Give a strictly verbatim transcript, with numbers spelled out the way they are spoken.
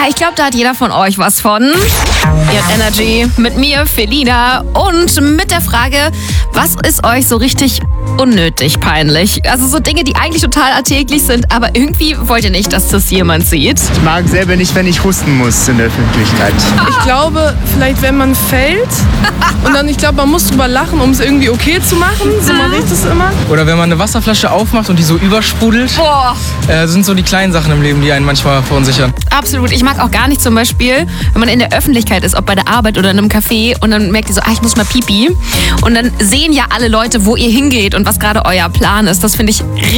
ich glaube, da hat jeder von euch was von. Ihr habt Energy mit mir, Felina, und mit der Frage, was ist euch so richtig unnötig peinlich? Also so Dinge, die eigentlich total alltäglich sind, aber irgendwie wollt ihr nicht, dass das jemand sieht. Ich mag selber nicht, wenn ich husten muss in der Öffentlichkeit. Ich glaube, vielleicht wenn man fällt und dann, ich glaube, man muss drüber lachen, um es irgendwie okay zu machen. So mache ich das immer. Oder wenn man eine Wasserflasche aufmacht und die so übersprudelt. Boah. Äh, sind so die kleinen Sachen im Leben, die einen manchmal verunsichern. Absolut. Ich mag auch gar nicht zum Beispiel, wenn man in der Öffentlichkeit ist, ob bei der Arbeit oder in einem Café und dann merkt ihr so, ah, ich muss mal pipi. Und dann sehen ja alle Leute, wo ihr hingeht und was gerade euer Plan ist. Das finde ich